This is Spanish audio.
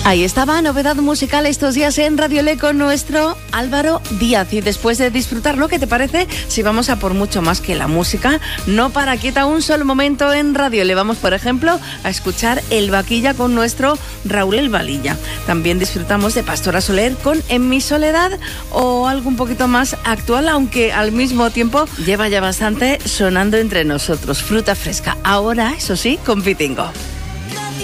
Ahí estaba, novedad musical estos días en Radio Le con nuestro Álvaro Díaz. Y después de disfrutarlo, ¿qué te parece si vamos a por mucho más que la música? No para quieta un solo momento en Radio Le. Vamos, por ejemplo, a escuchar El Vaquilla con nuestro Raúl El Valilla. También disfrutamos de Pastora Soler con En mi soledad, o algo un poquito más actual, aunque al mismo tiempo lleva ya bastante sonando entre nosotros. Fruta Fresca. Ahora, eso sí, con Pitingo.